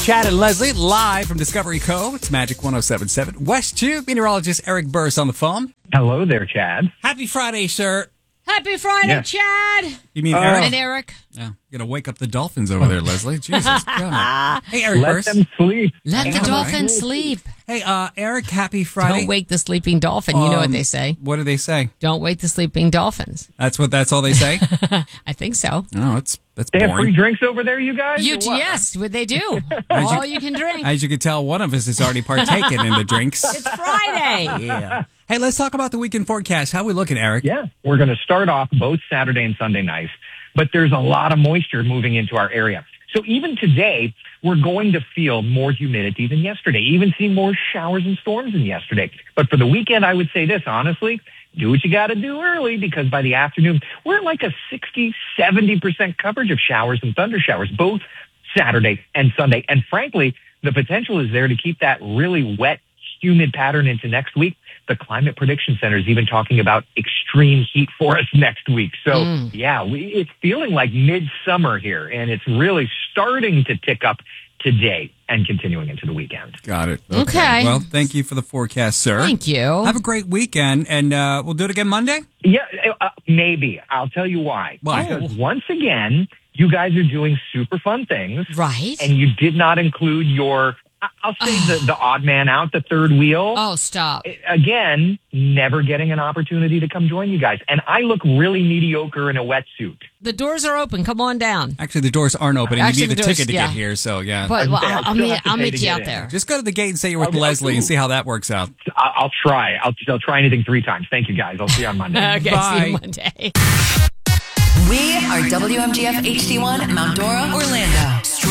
Chad and Leslie live from Discovery Cove. It's Magic 107.7. West 2, meteorologist Eric Burris on the phone. Hello there, Chad. Happy Friday, sir. Happy Friday, Chad. You mean Eric? And Eric. Yeah, you're going to wake up the dolphins over there, Leslie. Jesus God. Hey, Eric Let Burris. them sleep. Let the right. dolphins sleep. Hey, Eric, happy Friday. Don't wake the sleeping dolphin. You know what they say. What do they say? Don't wake the sleeping dolphins. That's all they say? I think so. No, that's They have boring. free drinks over there, you guys? or what? Yes, what they do. All you can drink. As you can tell, one of us has already partaken in the drinks. It's Friday. Yeah. Hey, let's talk about the weekend forecast. How are we looking, Eric? Yeah, we're going to start off both Saturday and Sunday nights, but there's a lot of moisture moving into our area. So even today, we're going to feel more humidity than yesterday, even see more showers and storms than yesterday. But for the weekend, I would say this, honestly, do what you got to do early, because by the afternoon, we're at like a 60-70% coverage of showers and thunder showers, both Saturday and Sunday. And frankly, the potential is there to keep that really wet, humid pattern into next week. The Climate Prediction Center is even talking about extreme heat for us next week. So, yeah, it's feeling like midsummer here, and it's really starting to tick up today and continuing into the weekend. Got it. Okay. Well, thank you for the forecast, sir. Thank you. Have a great weekend, and we'll do it again Monday? Yeah, maybe. I'll tell you why. Why? Because once again, you guys are doing super fun things. Right. And you did not include your, I'll say the odd man out, the third wheel. Oh, stop. Again, never getting an opportunity to come join you guys. And I look really mediocre in a wetsuit. The doors are open. Come on down. Actually, the doors aren't open, and Actually, you need the a doors- ticket to yeah. get here, so yeah. But well, I I'll still have to I'll pay meet to you get out in. there. Just go to the gate and say you're with Okay, Leslie cool. and see how that works out. I'll try. I'll try anything 3 times. Thank you, guys. I'll see you on Monday. Okay, Bye. see you Monday. We are WMGF HD1 Mount Dora, Orlando.